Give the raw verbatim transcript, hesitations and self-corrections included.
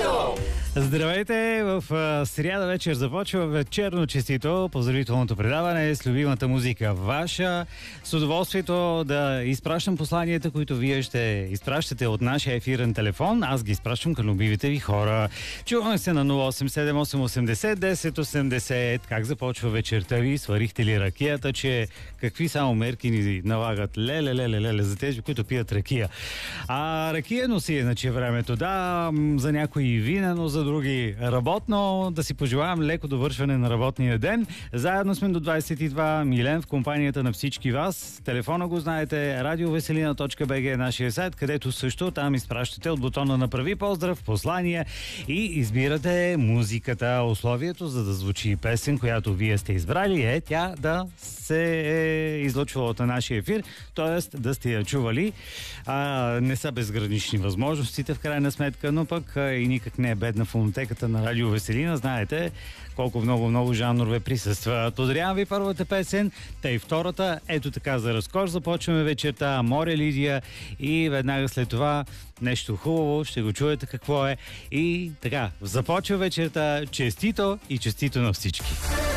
Честито! Здравейте! В а, сряда вечер започва вечерно честито, поздравителното предаване с любимата музика ваша. С удоволствието да изпращам посланията, които вие ще изпращате от нашия ефирен телефон. Аз ги изпращам към любимите ви хора. Чуваме се на нула осем седем осем осемдесет десет осемдесет. Как започва вечерта ви? Сварихте ли ракията, че какви само мерки ни налагат? Леле, леле, леле, за тези, които пият ракия. А ракия носи иначе времето. Да, за някои вина, но за други работно. Да си пожелавам леко довършване на работния ден. Заедно сме до двадесет и два. Милен в компанията на всички вас. Телефона го знаете. радиовеселина точка би джи е нашия сайт, където също там изпращате от бутона направи поздрав, послания и избирате музиката. Условието за да звучи песен, която вие сте избрали, е тя да се е излъчвала от нашия ефир, т.е. да сте я чували. А, не са безгранични възможностите в крайна сметка, но пък а, и никак не е бедна фонотеката на Радио Веселина. Знаете колко много-много жанрове присъства. Подарявам ви първата песен, та и втората. Ето така за разкош започваме вечерта. Море Лидия и веднага след това нещо хубаво, ще го чуете какво е. И така, започва вечерта. Честито и честито на всички!